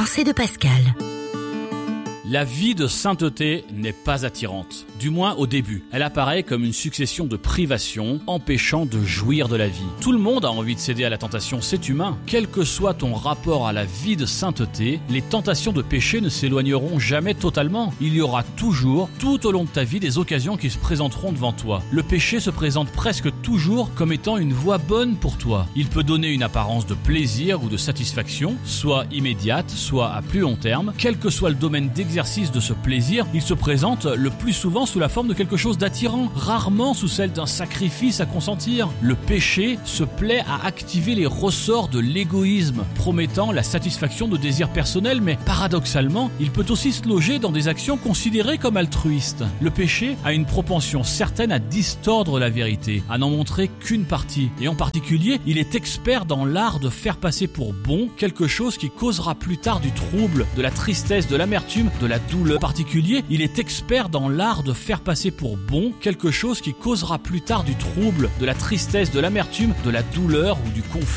pensée de Pascal. La vie de sainteté n'est pas attirante, du moins au début. Elle apparaît comme une succession de privations, empêchant de jouir de la vie. Tout le monde a envie de céder à la tentation, c'est humain. Quel que soit ton rapport à la vie de sainteté, les tentations de péché ne s'éloigneront jamais totalement. Il y aura toujours, tout au long de ta vie, des occasions qui se présenteront devant toi. Le péché se présente presque toujours comme étant une voie bonne pour toi. Il peut donner une apparence de plaisir ou de satisfaction, soit immédiate, soit à plus long terme. Quel que soit le domaine d'exercice de ce plaisir, il se présente le plus souvent sous la forme de quelque chose d'attirant, rarement sous celle d'un sacrifice à consentir. Le péché se plaît à activer les ressorts de l'égoïsme, promettant la satisfaction de désirs personnels, mais paradoxalement, il peut aussi se loger dans des actions considérées comme altruistes. Le péché a une propension certaine à distordre la vérité, à n'en montrer qu'une partie, et en particulier, il est expert dans l'art de faire passer pour bon quelque chose qui causera plus tard du trouble, de la tristesse, de l'amertume, de la douleur. En particulier, il est expert dans l'art de faire passer pour bon quelque chose qui causera plus tard du trouble, de la tristesse, de l'amertume, de la douleur ou du conflit.